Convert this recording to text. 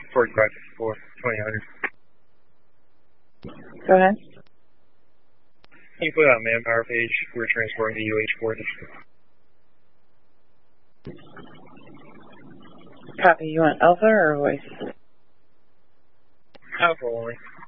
4554, 2000. Go ahead. Can you put on manpower page? We're transporting to UH4 Copy. You want Alpha or voice? Alpha only.